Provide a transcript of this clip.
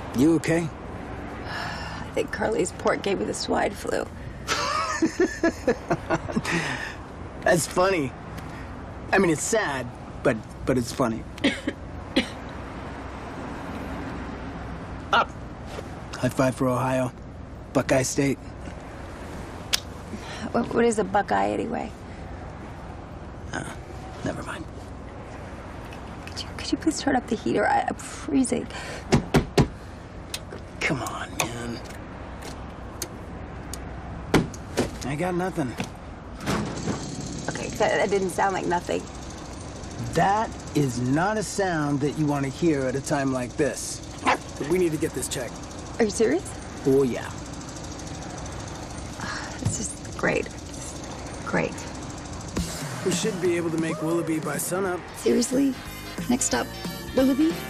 You okay? I think Carly's port gave me the swine flu. That's funny. I mean, it's sad, but it's funny. Up. High five for Ohio. Buckeye State. What is a Buckeye anyway? Never mind. Could you please turn up the heater? I'm freezing. Come on, man. I got nothing. Okay, that didn't sound like nothing. That is not a sound that you want to hear at a time like this. But we need to get this checked. Are you serious? Oh, yeah. This is great. Great. We should be able to make Willoughby by sunup. Seriously? Next up, Willoughby?